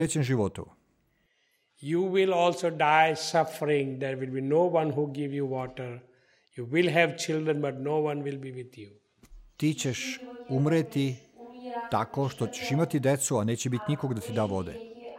sljedećem životu. You will also die suffering. There will be no one who give you water. You will have children, but no one will be with you. Ti ćeš umreti tako što ćeš imati decu, a neće biti nikog da ti da vode.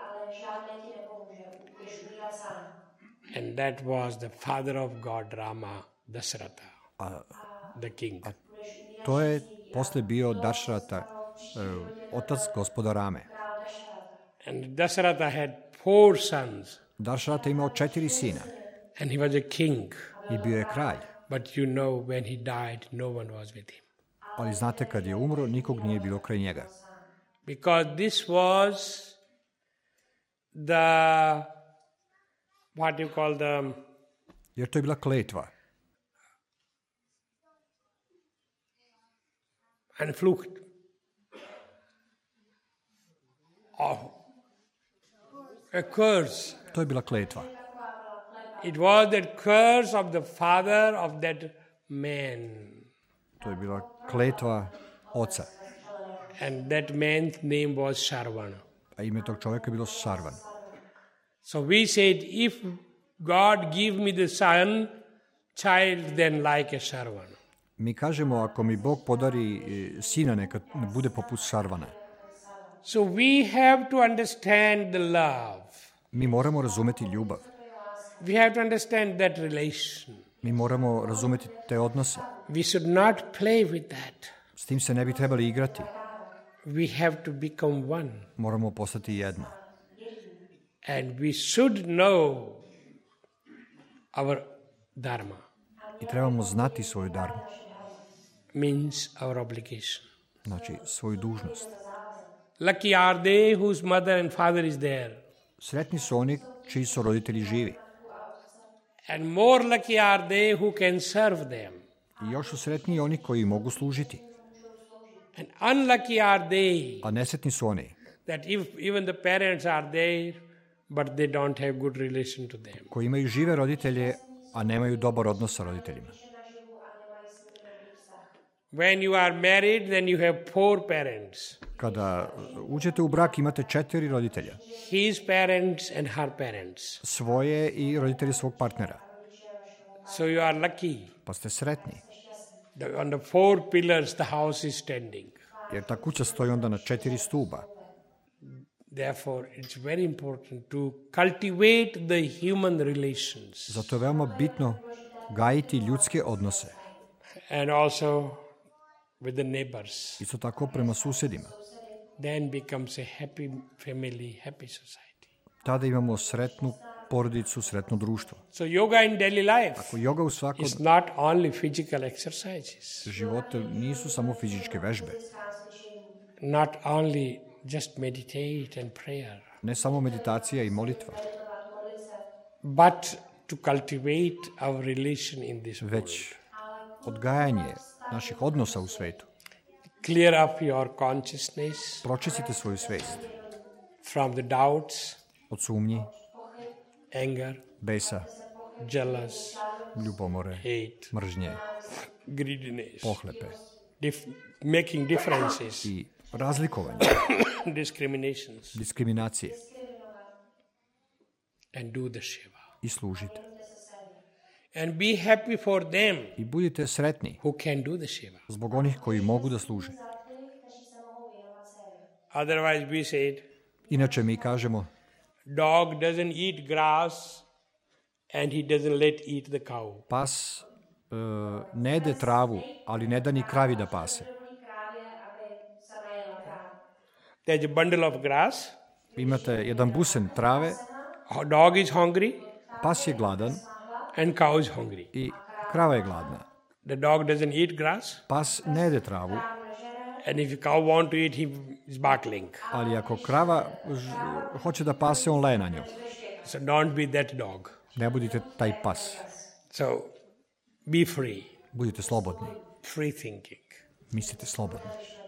And that was the father of God, Rama, Dasratha, the king. To je posle bio Dašrata, otac gospoda Rame. And Dasratha had 4 sons. Dašrata imao 4 sina And he was a king. i bio je kralj. But you know, when he died, no one was with him. Ali znate, kad je umro, nikog nije bilo kraj njega. Because this was the, what you call the, Jer to je bila kletva. and flucht. Oh, a curse. To je bila kletva. It was the curse of the father of that man. To je bila kletva oca. And that man's name was Sharvana. A ime tog čovjeka je bilo Sarvan. So we said, if God give me the son, child, then like a Sharvana. Mi kažemo, ako mi Bog podari sina, neka bude poput Sarvana. So we have to understand the love. Mi moramo razumeti ljubav. We have to understand that relation. Mi moramo razumeti te odnose. We should not play with that. S tim se ne bi trebali igrati. We have to become one. Moramo postati jedno. And we should know our dharma. I trebamo znati svoju darmu. Means our obligation. Znači, svoju dužnost. Lucky are they whose mother and father is there. Sretni su oni čiji su roditelji živi. And more lucky are they who can serve them. I još su sretniji oni koji mogu služiti. And unlucky are they A nesretni su oni that if even the parents are there, but they don't have good relation to them. koji imaju žive roditelje, a nemaju dobar odnos sa roditeljima. When you are married, then you have 4 parents. Kada uđete u brak, imate 4 roditelja. His parents and her parents. Svoje i roditelje svog partnera. So you are lucky. Pa ste sretni. On the 4 pillars the house is standing. Jer ta kuća stoji onda na 4 stuba. Therefore, it's very important to cultivate the human relations. Zato je veoma bitno gajiti ljudske odnose. And also with the neighbors. Isto tako prema susedima. Then becomes a happy family, happy society. Tada imamo sretnu porodicu, sretno društvo. So yoga in daily life Ako yoga u svakog is not only physical exercises. života nisu samo fizičke vežbe. Not only just meditate and prayer. Ne samo meditacija i molitva, But to cultivate our relation in this world. već odgajanje naših odnosa u svetu. Clear up your consciousness Pročistite svoju svest from the doubts, od sumnji, anger, besa, jealous, ljubomore, hate, mržnje, greediness, pohlepe making differences, i razlikovanje, discriminations, diskriminacije and do the Shiva. i služite. And be happy for them I budite sretni who can do the Shiva. zbog onih koji mogu da služe. Otherwise, we said, Inače mi kažemo, dog doesn't eat grass and he doesn't let eat the cow. pas ne jede travu, ali ne da ni kravi da pase. There's a bundle of grass. Imate jedan busen trave, Dog is hungry pas je gladan and cow is hungry. i krava je gladna. The dog doesn't eat grass, Pas ne jede travu, and if the cow want to eat, he is barking. ali ako krava hoće da pase, on leje na njoj. So don't be that dog. Ne budite taj pas. So be free, Budite slobodni. free thinking. Mislite slobodno.